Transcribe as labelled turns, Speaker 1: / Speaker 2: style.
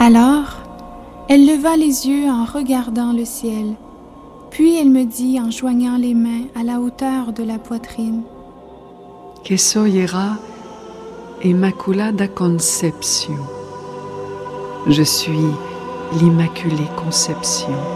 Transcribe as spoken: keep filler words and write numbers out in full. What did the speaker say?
Speaker 1: Alors, elle leva les yeux en regardant le ciel, puis elle me dit en joignant les mains à la hauteur de la poitrine:
Speaker 2: Que soy era Immaculada Conception. Je suis l'Immaculée Conception.